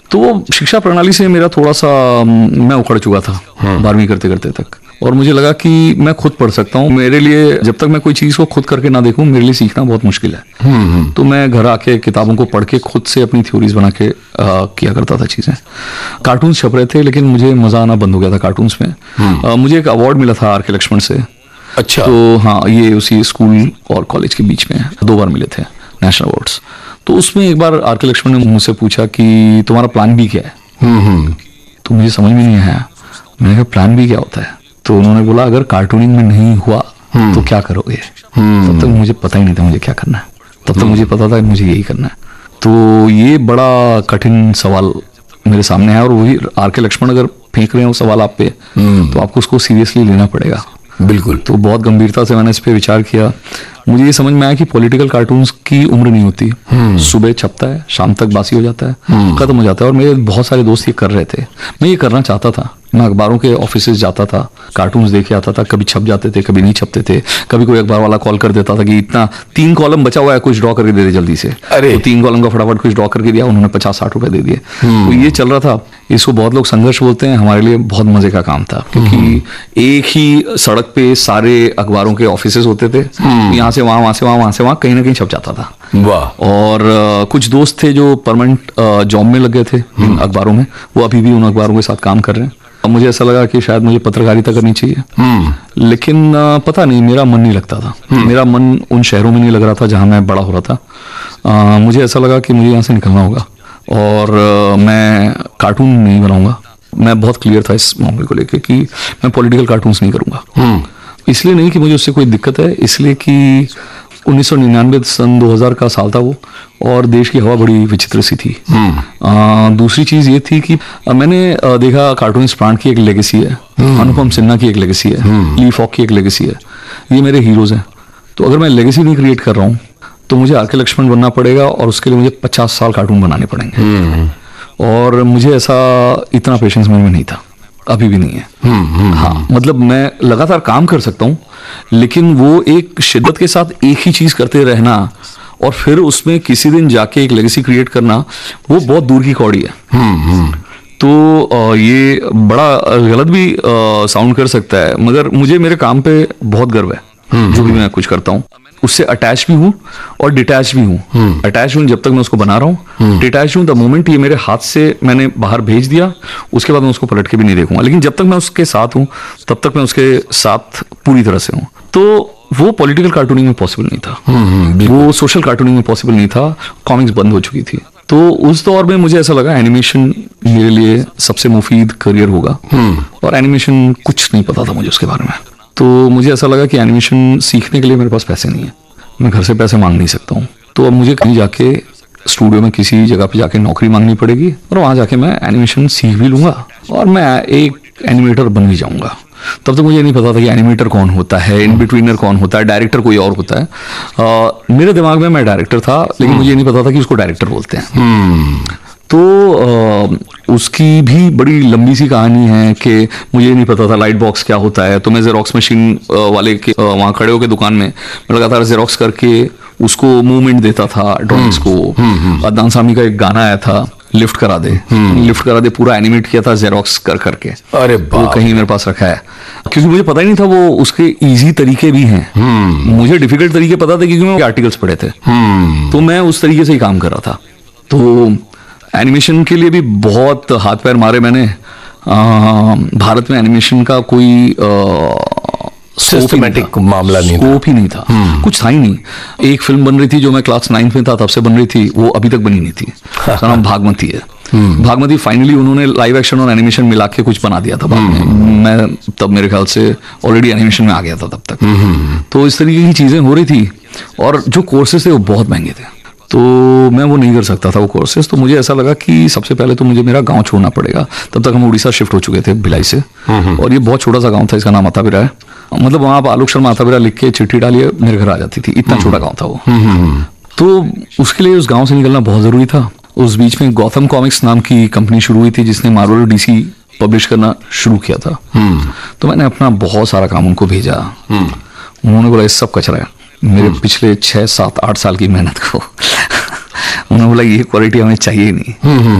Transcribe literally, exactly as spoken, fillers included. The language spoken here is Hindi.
तो शिक्षा प्रणाली से मेरा थोड़ा सा मैं उखड़ चुका था बारहवीं करते करते तक, और मुझे लगा कि मैं खुद पढ़ सकता हूँ। मेरे लिए जब तक मैं कोई चीज़ को खुद करके ना देखूँ, मेरे लिए सीखना बहुत मुश्किल है। तो मैं घर आके किताबों को पढ़ के खुद से अपनी थ्योरीज बना के आ, किया करता था चीज़ें। कार्टून्स छप रहे थे, लेकिन मुझे मज़ा आना बंद हो गया था कार्टून्स में। आ, मुझे एक अवार्ड मिला था आर के लक्ष्मण से। अच्छा। तो हाँ, ये उसी स्कूल और कॉलेज के बीच में दो बार मिले थे नेशनल अवार्ड्स। तो उसमें एक बार आर के लक्ष्मण ने मुझसे पूछा कि तुम्हारा प्लान बी क्या है? तो मुझे समझ में नहीं आया। मैंने कहा प्लान बी क्या होता है? तो उन्होंने बोला अगर कार्टूनिंग में नहीं हुआ तो क्या करोगे? तब तक मुझे पता ही नहीं था मुझे क्या करना है। तब तक मुझे पता था मुझे यही करना है। तो ये बड़ा कठिन सवाल मेरे सामने है, और वही आर के लक्ष्मण अगर फेंक रहे हैं वो सवाल आप पे, तो आपको उसको सीरियसली लेना पड़ेगा। बिल्कुल। तो बहुत गंभीरता से मैंने इस पे विचार किया। मुझे ये समझ में आया कि पॉलिटिकल कार्टून्स की उम्र नहीं होती। सुबह छपता है, शाम तक बासी हो जाता है, खत्म हो जाता है। और मेरे बहुत सारे दोस्त ये कर रहे थे, मैं ये करना चाहता था। मैं अखबारों के ऑफिस जाता था, कार्टून्स देखे आता था, कभी छप जाते थे, कभी नहीं छपते थे। कभी कोई अखबार वाला कॉल कर देता था कि इतना तीन कॉलम बचा हुआ है, कुछ ड्रॉ करके दे दे जल्दी से। अरे तो तीन कॉलम का फटाफट कुछ ड्रॉ करके दिया, उन्होंने पचास साठ रुपए दे दिए। तो ये चल रहा था। इसको बहुत लोग संघर्ष बोलते हैं, हमारे लिए बहुत मजे का काम था, क्योंकि एक ही सड़क पे सारे अखबारों के ऑफिसेज होते थे। यहाँ से वहां, वहां से वहां, वहां से वहां, कहीं ना कहीं छप जाता था। वाह। और uh, कुछ दोस्त थे जो परमानेंट जॉब में लग गए थे इन अखबारों में, वो अभी भी उन अखबारों के साथ काम कर रहे हैं। अब मुझे ऐसा लगा कि शायद मुझे पत्रकारिता करनी चाहिए, लेकिन uh, पता नहीं, मेरा मन नहीं लगता था। मेरा मन उन शहरों में नहीं लग रहा था जहां मैं बड़ा हो रहा था। uh, मुझे ऐसा लगा कि मुझे यहाँ से निकलना होगा, और uh, मैं कार्टून नहीं बनाऊंगा। मैं बहुत क्लियर था इस मामले को लेकर कि मैं पॉलिटिकल कार्टून्स नहीं करूंगा। इसलिए नहीं कि मुझे उससे कोई दिक्कत है, इसलिए कि उन्नीस सौ निन्यानवे सन दो हज़ार का साल था वो, और देश की हवा बड़ी विचित्र सी थी। आ, दूसरी चीज ये थी कि आ, मैंने आ, देखा कार्टूनिस्ट प्राण की एक लेगेसी है, अनुपम सिन्हा की एक लेगेसी है, ली फॉक की एक लेगेसी है। ये मेरे हीरोज हैं। तो अगर मैं लेगेसी नहीं क्रिएट कर रहा हूँ तो मुझे आर के लक्ष्मण बनना पड़ेगा, और उसके लिए मुझे पचास साल कार्टून बनाने पड़ेंगे। और मुझे ऐसा इतना पेशेंस मेरे में नहीं था, अभी भी नहीं है। हुँ, हुँ, हाँ, मतलब मैं लगातार काम कर सकता हूँ, लेकिन वो एक शिद्दत के साथ एक ही चीज करते रहना और फिर उसमें किसी दिन जाके एक लेगेसी क्रिएट करना, वो बहुत दूर की कौड़ी है। हुँ, हुँ. तो ये बड़ा गलत भी साउंड कर सकता है, मगर मुझे मेरे काम पे बहुत गर्व है। जो भी मैं कुछ करता हूँ उससे अटैच भी हूँ और डिटैच भी हूँ। अटैच हूँ जब तक मैं उसको बना रहा हूँ, डिटैच हूँ द मोमेंट ये मेरे हाथ से मैंने बाहर भेज दिया, उसके बाद मैं उसको पलट के भी नहीं देखूंगा। लेकिन जब तक मैं उसके साथ हूँ तब तक मैं उसके साथ पूरी तरह से हूँ। तो वो पॉलिटिकल कार्टूनिंग में पॉसिबल नहीं था, वो सोशल कार्टूनिंग में पॉसिबल नहीं था, कॉमिक्स बंद हो चुकी थी। तो उस दौर में मुझे ऐसा लगा एनिमेशन मेरे लिए सबसे मुफीद करियर होगा, और एनिमेशन कुछ नहीं पता था मुझे उसके बारे में। तो मुझे ऐसा लगा कि एनिमेशन सीखने के लिए मेरे पास पैसे नहीं है, मैं घर से पैसे मांग नहीं सकता हूँ। तो अब मुझे कहीं जाके स्टूडियो में किसी जगह पे जाके नौकरी मांगनी पड़ेगी, और वहाँ जाके मैं एनिमेशन सीख भी लूँगा और मैं एक एनिमेटर बन भी जाऊँगा। तब तक मुझे नहीं पता था कि एनिमेटर कौन होता है, इन बिटवीनर कौन होता है, डायरेक्टर कोई और होता है। आ, मेरे दिमाग में मैं डायरेक्टर था, लेकिन मुझे नहीं पता था कि उसको डायरेक्टर बोलते हैं। तो आ, उसकी भी बड़ी लंबी सी कहानी है कि मुझे नहीं पता था लाइट बॉक्स क्या होता है। तो मैं जेरोक्स मशीन वाले के वहाँ खड़े होकर दुकान में मैं लगातार जेरोक्स करके उसको मूवमेंट देता था ड्रॉइंग्स को। अदनान सामी का एक गाना आया था, लिफ्ट करा दे, लिफ्ट करा दे, पूरा एनिमेट किया था जेरोक्स कर करके। अरे वो कहीं मेरे पास रखा है, क्योंकि मुझे पता ही नहीं था वो उसके इजी तरीके भी हैं। मुझे डिफिकल्ट तरीके पता थे क्योंकि मैं आर्टिकल्स पढ़े थे, तो मैं उस तरीके से ही काम कर रहा था। तो एनिमेशन के लिए भी बहुत हाथ पैर मारे मैंने। आ, भारत में एनिमेशन का कोई सिस्टमैटिक मामला नहीं था, स्कोप ही नहीं था, कुछ था ही नहीं। एक फिल्म बन रही थी जो मैं क्लास नाइन्थ में था तब से बन रही थी, वो अभी तक बनी नहीं थी। उसका नाम भागमती है। भागमती फाइनली उन्होंने लाइव एक्शन और एनिमेशन मिला के कुछ बना दिया था बाद में। मैं तब मेरे ख्याल से ऑलरेडी एनिमेशन में आ गया था तब तक। तो इस तरीके की चीजें हो रही थी, और जो कोर्सेज थे वो बहुत महंगे थे, तो मैं वो नहीं कर सकता था वो कोर्सेज। तो मुझे ऐसा लगा कि सबसे पहले तो मुझे मेरा गांव छोड़ना पड़ेगा। तब तक हम उड़ीसा शिफ्ट हो चुके थे, भिलाई से, और ये बहुत छोटा सा गांव था, इसका नाम अताबिरा है। मतलब वहां आप आलोक शर्मा अताबिरा लिख के चिट्ठी डालिए मेरे घर आ जाती थी, इतना छोटा गांव था वो। तो उसके लिए उस गांव से निकलना बहुत जरूरी था। उस बीच में गौतम कॉमिक्स नाम की कंपनी शुरू हुई थी जिसने मार्वल और डीसी पब्लिश करना शुरू किया था। तो मैंने अपना बहुत सारा काम उनको भेजा। उन्होंने बोला ये सब कचरा है, मेरे पिछले छह सात आठ साल की मेहनत को उन्होंने बोला ये क्वालिटी हमें चाहिए नहीं।